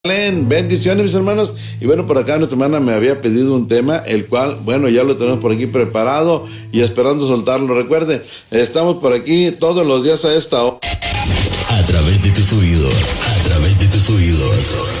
Bendiciones, mis hermanos. Y bueno, por acá nuestra hermana me había pedido un tema, el cual, bueno, ya lo tenemos por aquí preparado y esperando soltarlo. Recuerden, estamos por aquí todos los días a esta hora. A través de tus oídos,